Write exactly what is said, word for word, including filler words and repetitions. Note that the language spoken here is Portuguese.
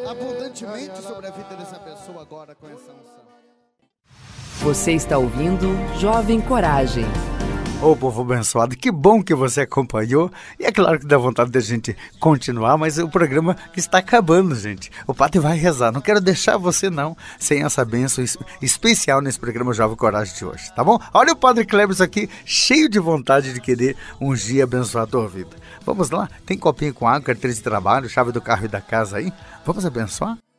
abundantemente sobre a vida dessa pessoa agora com essa unção. Você está ouvindo Jovem Coragem. Ô povo abençoado, que bom que você acompanhou. E é claro que dá vontade da gente continuar, mas o programa está acabando, gente. O padre vai rezar, não quero deixar você não sem essa bênção especial nesse programa Jovem Coragem de hoje, tá bom? Olha o padre Cleber aqui, cheio de vontade de querer ungir e abençoar a tua vida. Vamos lá? Tem copinho com água, carteira de trabalho, chave do carro e da casa aí? Vamos abençoar?